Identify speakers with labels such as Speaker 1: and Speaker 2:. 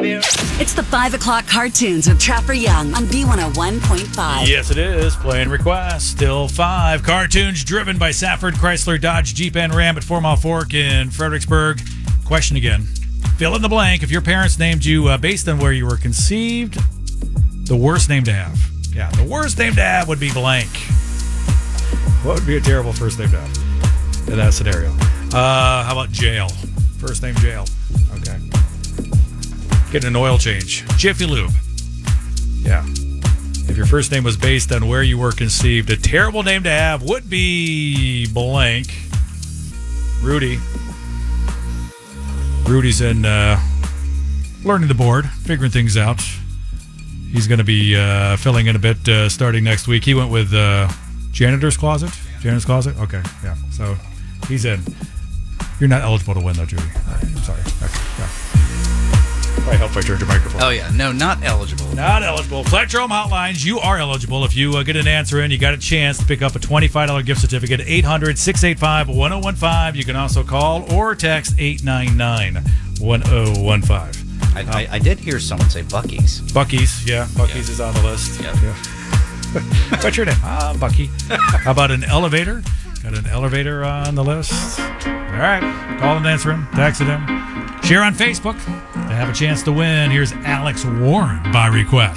Speaker 1: baby.
Speaker 2: It's the 5 o'clock cartoons with Trapper Young on B101.5.
Speaker 3: Yes, it is. Playing request. Still 5 cartoons driven by Safford, Chrysler, Dodge, Jeep, and Ram at 4 Mile Fork in Fredericksburg. Question again. Fill in the blank. If your parents named you based on where you were conceived, the worst name to have. Yeah, the worst name to have would be blank. What would be a terrible first name to have in that scenario? How about jail? First name jail. Okay. Getting an oil change. Jiffy Lube. Yeah. If your first name was based on where you were conceived, a terrible name to have would be blank. Rudy. Rudy's in learning the board, figuring things out. He's going to be filling in a bit starting next week. He went with janitor's closet. Janitor's closet? Okay, yeah. So he's in. You're not eligible to win, though, Judy. I'm sorry. Okay, yeah. Probably help if I turned your microphone.
Speaker 4: Oh, yeah. No, not eligible.
Speaker 3: Not eligible. Plectrum Hotlines, you are eligible. If you get an answer in, you got a chance to pick up a $25 gift certificate, 800-685-1015. You can also call or text 899-1015.
Speaker 4: I did hear someone say Buc-ee's.
Speaker 3: Buc-ee's, yeah. Buc-ee's is on the list.
Speaker 4: Yeah.
Speaker 3: What's your name? Bucky. How about an elevator? Got an elevator on the list. All right. Call and answer him. Text it him. Share on Facebook to have a chance to win. Here's Alex Warren by request.